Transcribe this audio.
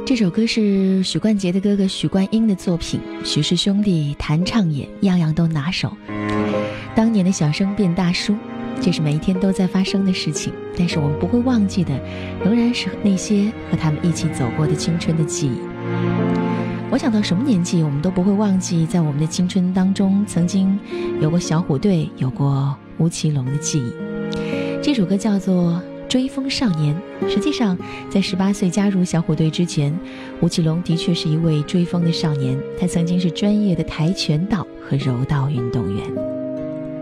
这首歌是许冠杰的哥哥许冠英的作品，许氏兄弟弹唱也样样都拿手。当年的小生变大叔，这是每一天都在发生的事情，但是我们不会忘记的仍然是那些和他们一起走过的青春的记忆。我想到什么年纪我们都不会忘记在我们的青春当中曾经有过小虎队，有过吴奇隆的记忆。这首歌叫做追风少年。实际上在18岁加入小虎队之前，吴奇隆的确是一位追风的少年，他曾经是专业的跆拳道和柔道运动员。